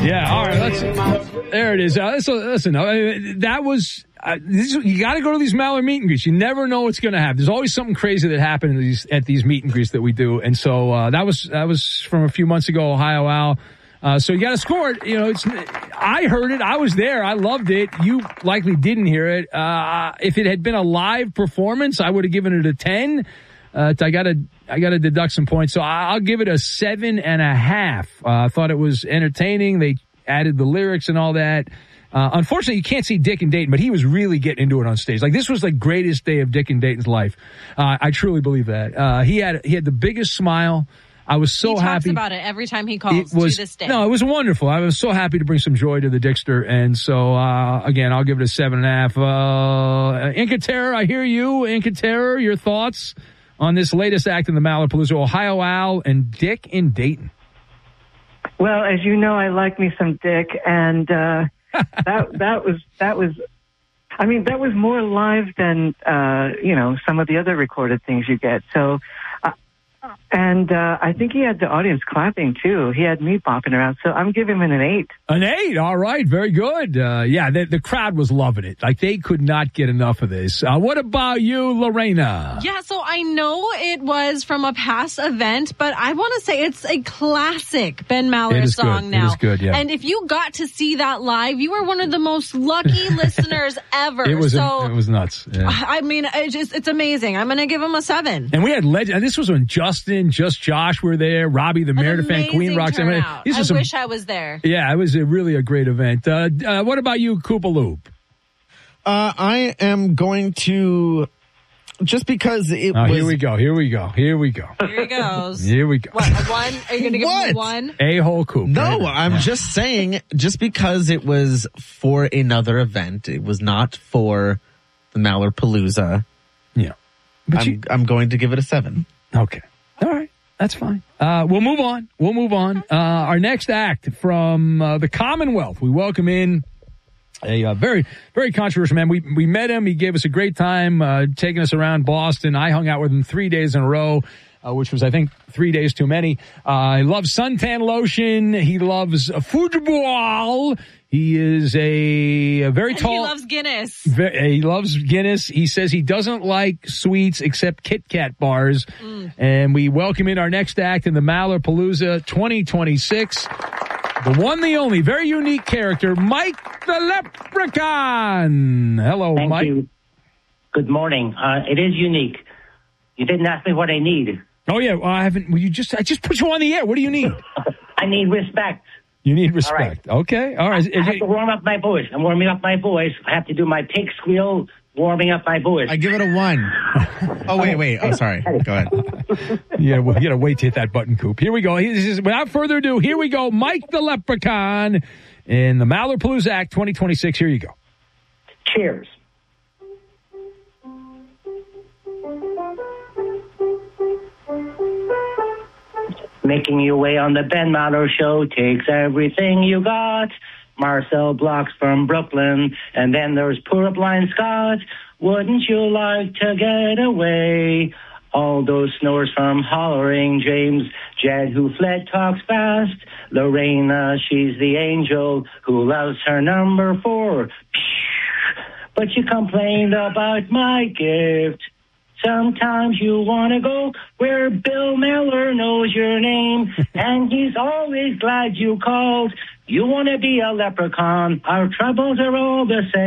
Yeah, all right. There it is. Listen, that was. You got to go to these Maller meet and greets. You never know what's going to happen. There's always something crazy that happens at these meet and greets that we do. And so that was from a few months ago, Ohio Al. So you got to score it. You know, I heard it. I was there. I loved it. You likely didn't hear it. If it had been a live performance, I would have given it a 10. I got to deduct some points. So I'll give it a 7.5. I thought it was entertaining. They added the lyrics and all that. Unfortunately, you can't see Dick and Dayton, but he was really getting into it on stage. Like, this was the greatest day of Dick and Dayton's life. I truly believe that. He had the biggest smile. I was so happy. He talks about it every time he calls to this day. No, it was wonderful. I was so happy to bring some joy to the Dickster. And so, again, I'll give it a 7.5. Inca Terror, I hear you. Inca Terror, your thoughts on this latest act in the Malapalooza, Ohio Al and Dick in Dayton? Well, as you know, I like me some Dick, and that was. I mean, that was more live than some of the other recorded things you get. So, and I think he had the audience clapping too. He had me bopping around. So I'm giving him an 8. An 8. All right. Very good. Yeah, the crowd was loving it. Like, they could not get enough of this. What about you, Lorena? Yeah, so I know it was from a past event, but I want to say it's a classic Ben Maller song now. It is good, yeah. And if you got to see that live, you were one of the most lucky listeners ever. It was nuts. Yeah. I mean, it's amazing. I'm going to give him a 7. And we had legends. This was when Justin, Just Josh were there, Robbie the Meredith fan, Queen Roxanne. I wish I was there. Yeah, it was really a great event. What about you, Koopa Loop? I am going to, just because it was... Here we go. Here he goes. Here we go. What, a 1? Are you going to give him a 1? A-hole Coop. No, right? I'm just saying, just because it was for another event, it was not for the Mallerpalooza. Yeah. But I'm going to give it a 7. Okay. All right. That's fine. We'll move on. Our next act from the Commonwealth. We welcome in a very, very controversial man. We met him. He gave us a great time taking us around Boston. I hung out with him 3 days in a row, which was, I think, 3 days too many. He loves suntan lotion. He loves football. He is a very tall... He loves Guinness. He loves Guinness. He says he doesn't like sweets except Kit Kat bars. And we welcome in our next act in the Mallerpalooza 2026. The one, the only, very unique character, Mike the Leprechaun. Hello, Thank Mike. You. Good morning. It is unique. You didn't ask me what I need. Oh, yeah. Well, I just put you on the air. What do you need? I need respect. You need respect. All right. Okay. All right. I have to warm up my voice. I'm warming up my voice. I have to do my pig squeal warming up my voice. I give it a 1. Oh, wait. Oh, sorry. Go ahead. Yeah, well, you got to wait to hit that button, Coop. Here we go. Without further ado, here we go. Mike the Leprechaun in the Mallerpalooza Act 2026. Here you go. Cheers. Making your way on the Ben Maller Show takes everything you got. Marcel Blocks from Brooklyn, and then there's poor blind Scott. Wouldn't you like to get away? All those snores from hollering James. Jed, who fled, talks fast. Lorena, she's the angel who loves her number 4. But you complained about my gift. Sometimes you want to go where Bill Maller knows your name, and he's always glad you called. You want to be a leprechaun. Our troubles are all the same.